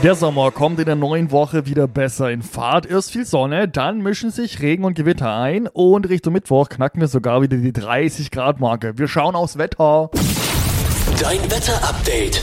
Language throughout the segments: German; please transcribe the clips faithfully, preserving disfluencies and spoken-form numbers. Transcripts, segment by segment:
Der Sommer kommt in der neuen Woche wieder besser in Fahrt. Erst viel Sonne, dann mischen sich Regen und Gewitter ein und Richtung Mittwoch knacken wir sogar wieder die dreißig Grad Marke. Wir schauen aufs Wetter. Dein Wetter-Update.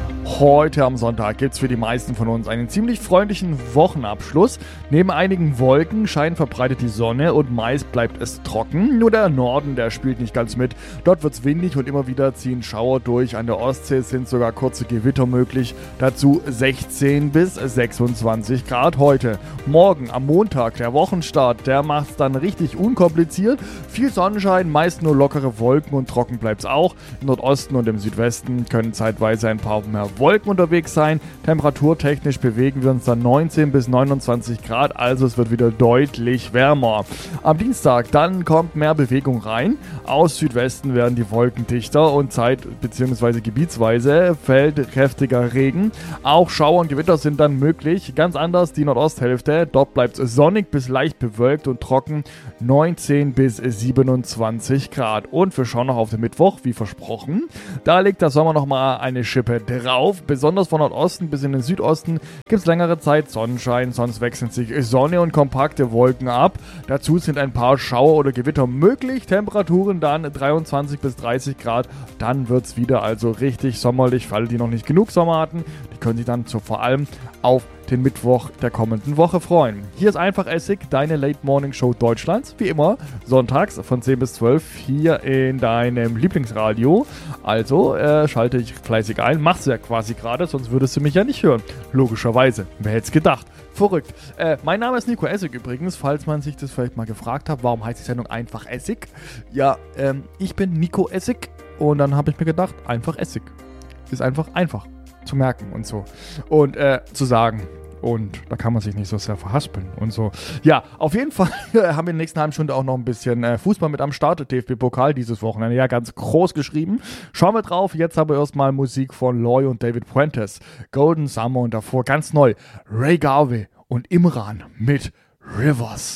Heute am Sonntag gibt's für die meisten von uns einen ziemlich freundlichen Wochenabschluss. Neben einigen Wolken scheint verbreitet die Sonne und meist bleibt es trocken. Nur der Norden, der spielt nicht ganz mit. Dort wird's windig und immer wieder ziehen Schauer durch. An der Ostsee sind sogar kurze Gewitter möglich. Dazu sechzehn bis sechsundzwanzig Grad heute. Morgen am Montag, der Wochenstart, der macht's dann richtig unkompliziert. Viel Sonnenschein, meist nur lockere Wolken und trocken bleibt's auch. Im Nordosten und im Südwesten können zeitweise ein paar mehr Wolken unterwegs sein. Temperaturtechnisch bewegen wir uns dann neunzehn bis neunundzwanzig Grad, also es wird wieder deutlich wärmer. Am Dienstag, dann kommt mehr Bewegung rein. Aus Südwesten werden die Wolken dichter und zeit- bzw. gebietsweise fällt kräftiger Regen. Auch Schauer und Gewitter sind dann möglich. Ganz anders die Nordosthälfte. Dort bleibt es sonnig bis leicht bewölkt und trocken. neunzehn bis siebenundzwanzig Grad. Und wir schauen noch auf den Mittwoch, wie versprochen. Da legt der Sommer nochmal eine Schippe drauf. Besonders von Nordosten bis in den Südosten gibt es längere Zeit Sonnenschein, sonst wechseln sich Sonne und kompakte Wolken ab. Dazu sind ein paar Schauer oder Gewitter möglich. Temperaturen dann dreiundzwanzig bis dreißig Grad. Dann wird es wieder also richtig sommerlich. Für alle, die noch nicht genug Sommer hatten, die können sich dann so vor allem auf den Mittwoch der kommenden Woche freuen. Hier ist Einfach Essig, deine Late Morning Show Deutschlands. Wie immer, sonntags von zehn bis zwölf hier in deinem Lieblingsradio. Also äh, schalte ich fleißig ein. Mach's ja quasi gerade, sonst würdest du mich ja nicht hören. Logischerweise. Wer hätte es gedacht? Verrückt. Äh, mein Name ist Nico Essig übrigens, falls man sich das vielleicht mal gefragt hat, warum heißt die Sendung Einfach Essig? Ja, ähm, ich bin Nico Essig und dann habe ich mir gedacht, einfach Essig. Ist einfach einfach zu merken und so. Und äh, zu sagen. Und da kann man sich nicht so sehr verhaspeln und so. Ja, auf jeden Fall haben wir in der nächsten halben Stunde auch noch ein bisschen äh, Fußball mit am Start. D F B-Pokal dieses Wochenende. Ja, ganz groß geschrieben. Schauen wir drauf. Jetzt haben wir erstmal Musik von Loy und David Puentes. Golden Summer und davor ganz neu Ray Garvey und Imran mit Rivers.